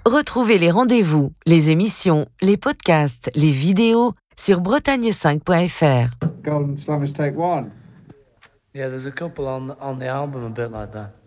Retrouvez les rendez-vous, les émissions, les podcasts, les vidéos sur bretagne5.fr. Golden Slummers Take One. Yeah, there's a couple on the album a bit like that.